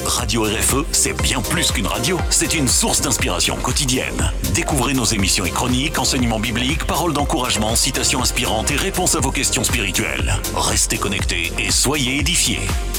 Radio RFE, c'est bien plus qu'une radio, c'est une source d'inspiration quotidienne. Découvrez nos émissions et chroniques, enseignements bibliques, paroles d'encouragement, citations inspirantes et réponses à vos questions spirituelles. Restez connectés et soyez édifiés.